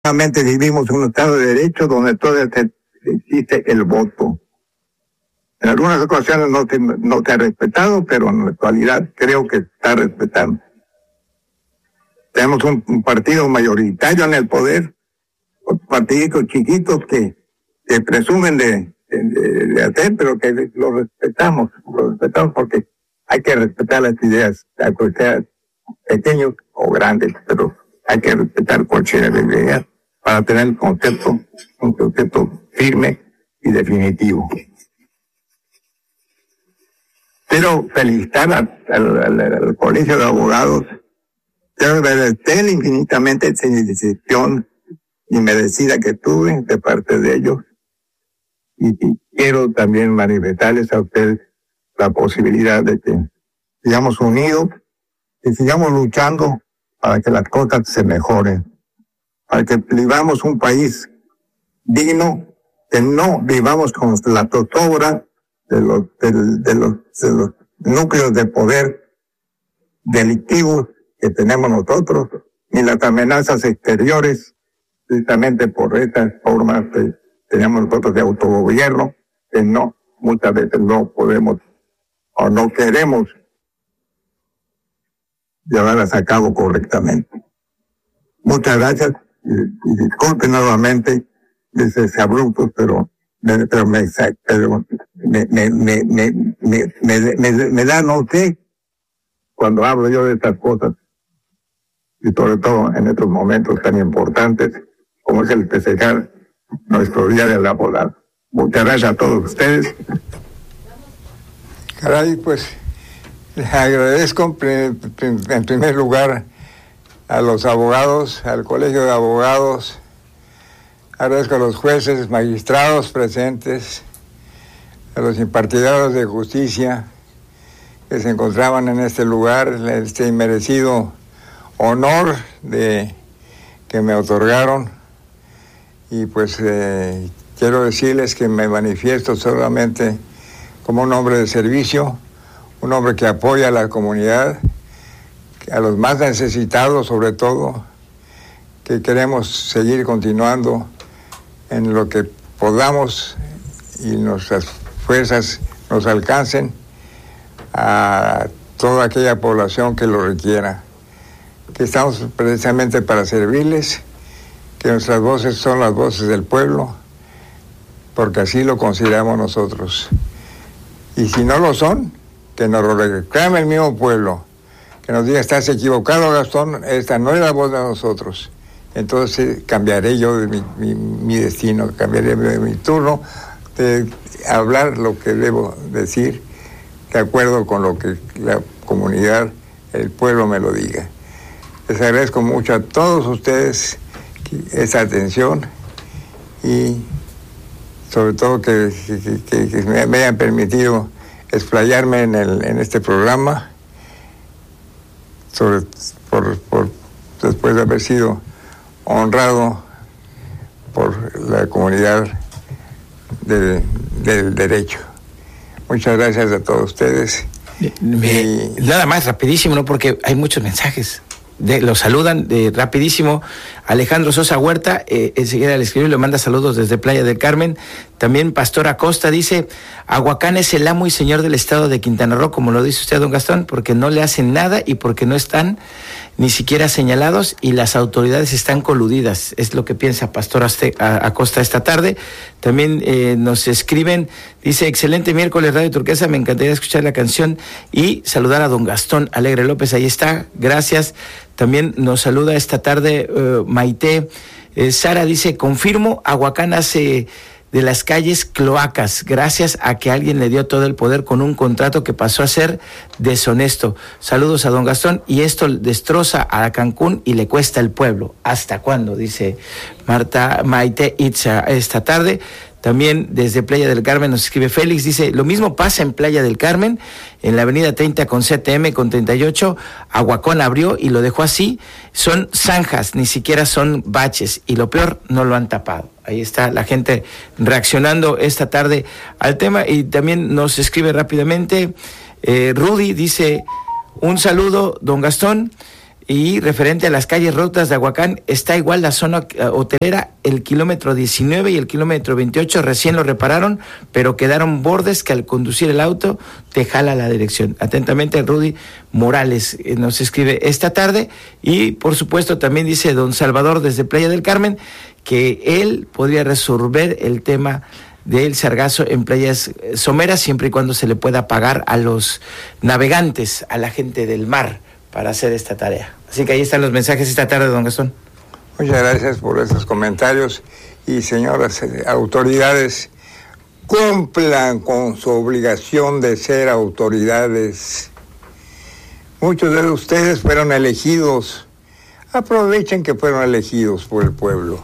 Realmente vivimos en un Estado de Derecho donde todavía existe el voto. En algunas ocasiones no te ha respetado, pero en la actualidad creo que está respetando. Tenemos un partido mayoritario en el poder, partiditos chiquitos que presumen de hacer, pero que lo respetamos porque hay que respetar las ideas, sean pequeños o grandes, pero hay que respetar cualquier idea para tener un concepto firme y definitivo. Quiero felicitar al Colegio de Abogados. Quiero agradecer infinitamente esa decisión inmerecida que tuve de parte de ellos. Y quiero también manifestarles a ustedes la posibilidad de que sigamos unidos y sigamos luchando para que las cosas se mejoren, para que vivamos un país digno, que no vivamos con la zozobra de los núcleos de poder delictivos que tenemos nosotros, ni las amenazas exteriores, precisamente por estas formas que tenemos nosotros de autogobierno, que muchas veces no podemos o no queremos llevarlas a cabo correctamente. Muchas gracias y disculpen nuevamente ese abrupto, pero me da no sé cuando hablo yo de estas cosas, y sobre todo en estos momentos tan importantes como es el festejar nuestro Día del Abogado. Muchas gracias a todos ustedes. Caray, pues les agradezco en primer lugar a los abogados, al Colegio de Abogados, agradezco a los jueces, magistrados presentes, a los impartidores de justicia que se encontraban en este lugar, este inmerecido honor que me otorgaron. Y pues quiero decirles que me manifiesto solamente como un hombre de servicio, un hombre que apoya a la comunidad, a los más necesitados sobre todo, que queremos seguir continuando en lo que podamos y nuestras fuerzas nos alcancen a toda aquella población que lo requiera. Que estamos precisamente para servirles, que nuestras voces son las voces del pueblo, porque así lo consideramos nosotros. Y si no lo son, que nos lo reclame el mismo pueblo, que nos diga, estás equivocado, Gastón, esta no es la voz de nosotros. Entonces cambiaré yo de mi destino, cambiaré de mi turno de hablar lo que debo decir, de acuerdo con lo que la comunidad, el pueblo me lo diga. Les agradezco mucho a todos ustedes esa atención y sobre todo que me hayan permitido explayarme en este programa después de haber sido honrado por la comunidad del derecho. Muchas gracias a todos ustedes. Nada más, rapidísimo, ¿no? Porque hay muchos mensajes. Lo saludan rapidísimo. Alejandro Sosa Huerta, enseguida le escribe y le manda saludos desde Playa del Carmen. También Pastor Acosta dice, Aguacán es el amo y señor del estado de Quintana Roo, como lo dice usted, don Gastón, porque no le hacen nada y porque no están ni siquiera señalados y las autoridades están coludidas. Es lo que piensa Pastor Acosta esta tarde. También nos escriben, dice, excelente miércoles Radio Turquesa, me encantaría escuchar la canción y saludar a don Gastón Alegre López, ahí está, gracias. También nos saluda esta tarde Maite. Sara dice, confirmo, Aguacán hace de las calles cloacas, gracias a que alguien le dio todo el poder con un contrato que pasó a ser deshonesto. Saludos a don Gastón, y esto destroza a Cancún y le cuesta al pueblo. ¿Hasta cuándo? Dice Maite Itza esta tarde. También desde Playa del Carmen nos escribe Félix, dice, lo mismo pasa en Playa del Carmen, en la avenida 30 con CTM con 38, Aguacón abrió y lo dejó así, son zanjas, ni siquiera son baches, y lo peor, no lo han tapado. Ahí está la gente reaccionando esta tarde al tema. Y también nos escribe rápidamente Rudy, dice, un saludo, don Gastón, Y referente a las calles rotas de Ahuacán, está igual la zona hotelera, el kilómetro 19 y el kilómetro 28 recién lo repararon, pero quedaron bordes que al conducir el auto te jala la dirección. Atentamente, Rudy Morales nos escribe esta tarde. Y por supuesto también dice don Salvador desde Playa del Carmen que él podría resolver el tema del sargazo en playas someras siempre y cuando se le pueda pagar a los navegantes, a la gente del mar, para hacer esta tarea. Así que ahí están los mensajes esta tarde, don Gastón. Muchas gracias por esos comentarios. Y señoras autoridades, cumplan con su obligación de ser autoridades. Muchos de ustedes fueron elegidos. Aprovechen que fueron elegidos por el pueblo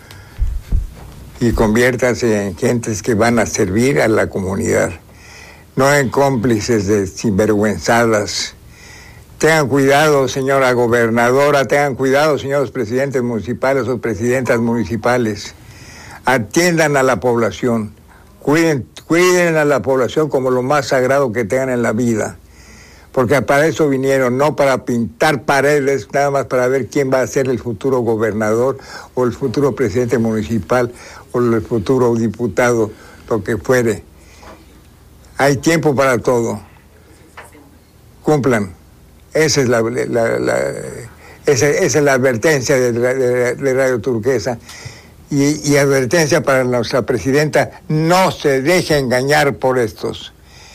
y conviértanse en gentes que van a servir a la comunidad, no en cómplices de sinvergüenzadas. Tengan cuidado, señora gobernadora, tengan cuidado, señores presidentes municipales o presidentas municipales. Atiendan a la población, cuiden a la población como lo más sagrado que tengan en la vida. Porque para eso vinieron, no para pintar paredes, nada más para ver quién va a ser el futuro gobernador o el futuro presidente municipal o el futuro diputado, lo que fuere. Hay tiempo para todo. Cumplan. Esa es la advertencia de Radio Turquesa. Y advertencia para nuestra presidenta: no se deje engañar por estos.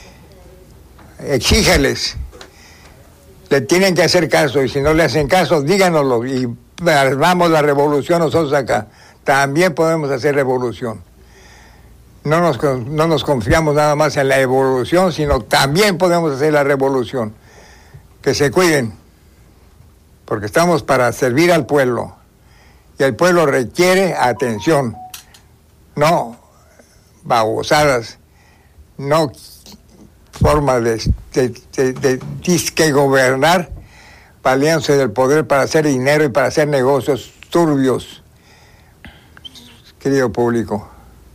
Exíjales. Le tienen que hacer caso, y si no le hacen caso, díganoslo, y armamos la revolución nosotros acá. También podemos hacer revolución. No nos confiamos nada más en la evolución, sino también podemos hacer la revolución. Que se cuiden, porque estamos para servir al pueblo, y el pueblo requiere atención, no babosadas, no forma de disque gobernar, valiéndose del poder para hacer dinero y para hacer negocios turbios. Querido público,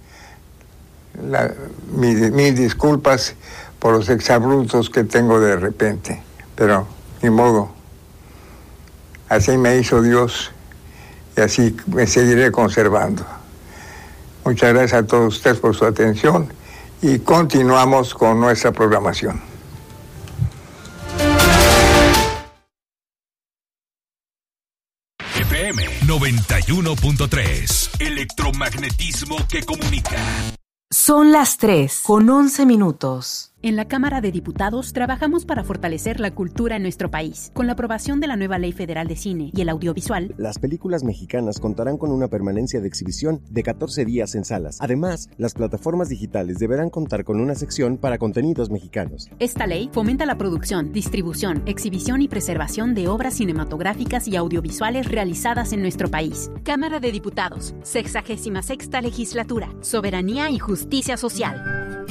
mis disculpas por los exabruptos que tengo de repente, pero ni modo, así me hizo Dios y así me seguiré conservando. Muchas gracias a todos ustedes por su atención y continuamos con nuestra programación. FM 91.3, electromagnetismo que comunica. Son las 3:11. En la Cámara de Diputados trabajamos para fortalecer la cultura en nuestro país. Con la aprobación de la nueva Ley Federal de Cine y el Audiovisual, las películas mexicanas contarán con una permanencia de exhibición de 14 días en salas. Además, las plataformas digitales deberán contar con una sección para contenidos mexicanos. Esta ley fomenta la producción, distribución, exhibición y preservación de obras cinematográficas y audiovisuales realizadas en nuestro país. Cámara de Diputados, 66ª Legislatura, Soberanía y Justicia Social.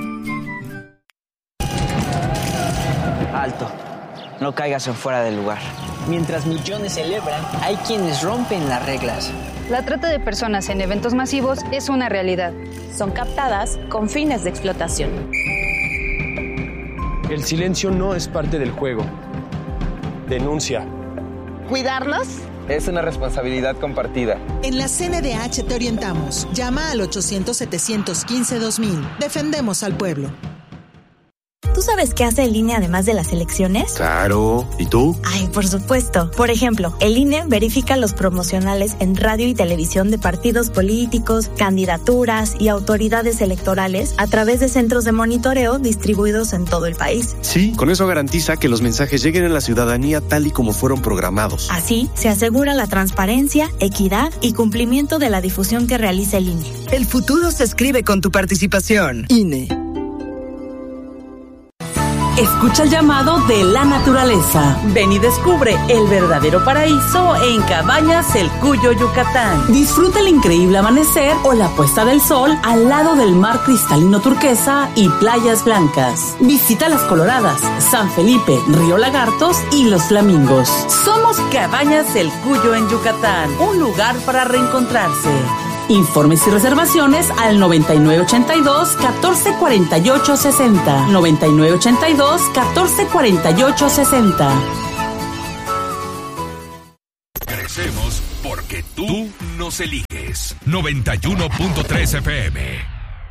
Alto, no caigas en fuera del lugar. Mientras millones celebran, hay quienes rompen las reglas. La trata de personas en eventos masivos es una realidad. Son captadas con fines de explotación. El silencio no es parte del juego. Denuncia. ¿Cuidarlos? Es una responsabilidad compartida. En la CNDH te orientamos. Llama al 800-715-2000. Defendemos al pueblo. ¿Tú sabes qué hace el INE además de las elecciones? Claro. ¿Y tú? Ay, por supuesto. Por ejemplo, el INE verifica los promocionales en radio y televisión de partidos políticos, candidaturas y autoridades electorales a través de centros de monitoreo distribuidos en todo el país. Sí, con eso garantiza que los mensajes lleguen a la ciudadanía tal y como fueron programados. Así, se asegura la transparencia, equidad y cumplimiento de la difusión que realiza el INE. El futuro se escribe con tu participación. INE. Escucha el llamado de la naturaleza. Ven y descubre el verdadero paraíso en Cabañas El Cuyo, Yucatán. Disfruta el increíble amanecer o la puesta del sol al lado del mar cristalino turquesa y playas blancas. Visita Las Coloradas, San Felipe, Río Lagartos y Los Flamingos. Somos Cabañas El Cuyo en Yucatán, un lugar para reencontrarse. Informes y reservaciones al 9982-1448-60. 9982-1448-60. los eliges. 91.3 FM.